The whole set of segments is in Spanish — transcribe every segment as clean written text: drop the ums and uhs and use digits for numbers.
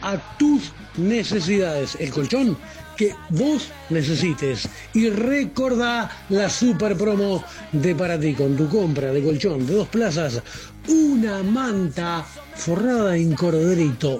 a tus necesidades. El colchón que vos necesites. Y recordá la super promo de para ti. Con tu compra de colchón de 2 plazas, una manta forrada en corderito,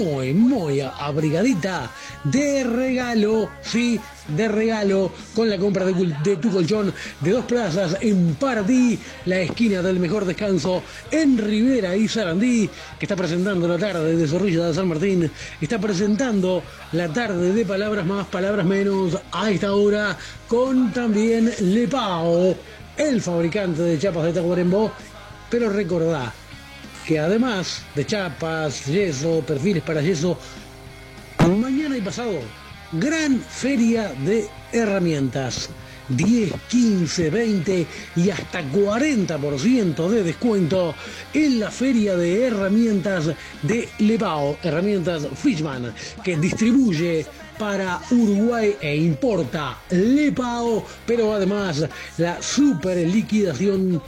muy abrigadita, de regalo, sí, de regalo, con la compra de tu colchón de 2 plazas en Paradí, la esquina del mejor descanso en Rivera y Sarandí, que está presentando la tarde de Zorrilla de San Martín, está presentando la tarde de Palabras Más, Palabras Menos, a esta hora, con también Lepao, el fabricante de chapas de Tacuarembó. Pero recordá que además de chapas, yeso, perfiles para yeso, mañana y pasado, gran feria de herramientas. 10, 15, 20 y hasta 40% de descuento en la feria de herramientas de Lepao, herramientas Fishman, que distribuye para Uruguay e importa Lepao, pero además la super liquidación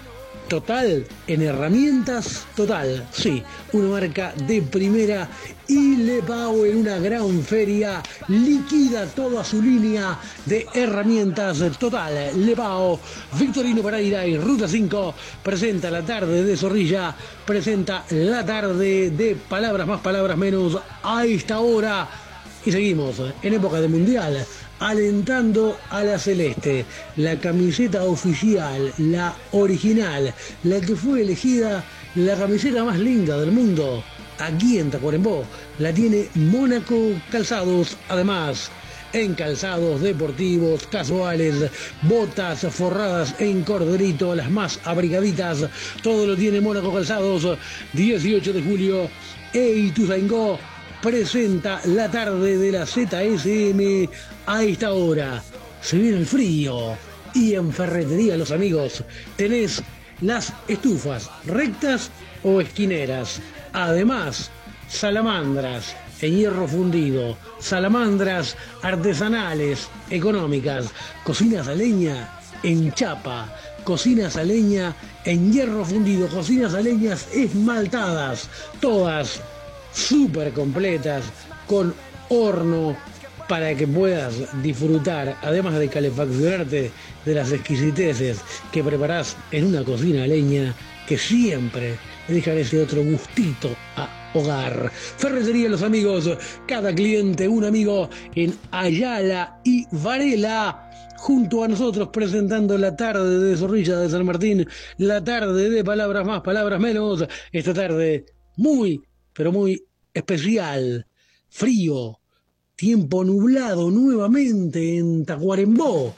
total en herramientas, total, sí, una marca de primera, y Lepao en una gran feria liquida toda su línea de herramientas total. Lepao, Victorino Pereira y Ruta 5 presenta la tarde de Zorrilla, presenta la tarde de Palabras Más, Palabras Menos, a esta hora, y seguimos en época de mundial, alentando a la celeste. La camiseta oficial, la original, la que fue elegida la camiseta más linda del mundo, aquí en Tacuarembó, la tiene Mónaco Calzados. Además, en calzados deportivos, casuales, botas forradas en corderito, las más abrigaditas, todo lo tiene Mónaco Calzados. 18 de julio, Ituzaingó presenta la tarde de la ZSM a esta hora. Se viene el frío y en Ferretería Los Amigos tenés las estufas rectas o esquineras. Además, salamandras en hierro fundido, salamandras artesanales, económicas, cocinas a leña en chapa, cocinas a leña en hierro fundido, cocinas a leñas esmaltadas, todas súper completas, con horno para que puedas disfrutar, además de calefaccionarte, de las exquisiteces que preparás en una cocina a leña que siempre dejan ese otro gustito a hogar. Ferretería Los Amigos, cada cliente un amigo, en Ayala y Varela, junto a nosotros presentando la tarde de Zorrilla de San Martín, la tarde de Palabras Más, Palabras Menos, esta tarde muy, pero muy especial, frío, tiempo nublado nuevamente en Tacuarembó.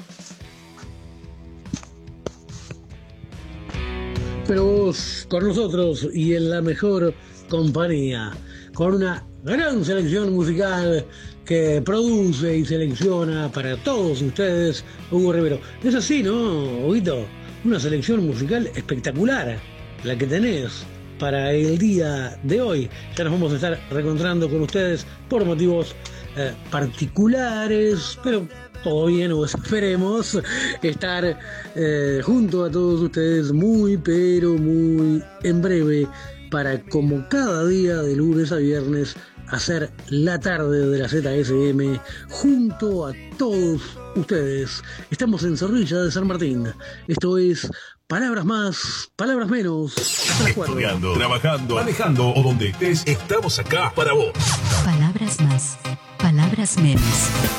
Pero vos con nosotros y en la mejor compañía, con una gran selección musical que produce y selecciona para todos ustedes Hugo Rivero. Es así, ¿no, Huguito? Una selección musical espectacular, la que tenés para el día de hoy. Ya nos vamos a estar reencontrando con ustedes por motivos particulares, pero todo bien, o esperemos estar junto a todos ustedes muy, pero muy en breve, para, como cada día de lunes a viernes, hacer la tarde de la ZSM junto a todos ustedes. Estamos en Zorrilla de San Martín. Esto es Palabras Más, Palabras Menos. Estudiando, trabajando, manejando o donde estés, estamos acá para vos. Palabras Más, Palabras Menos.